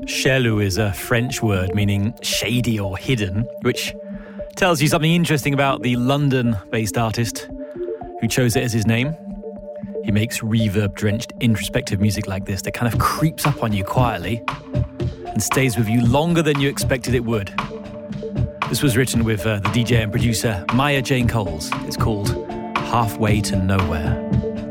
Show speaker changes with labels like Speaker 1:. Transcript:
Speaker 1: Chelou is a French word meaning shady or hidden, which tells you something interesting about the London-based artist who chose it as his name. He makes reverb-drenched, introspective music like this that kind of creeps up on you quietly and stays with you longer than you expected it would. This was written with the DJ and producer Maya Jane Coles. It's called Halfway to Nowhere.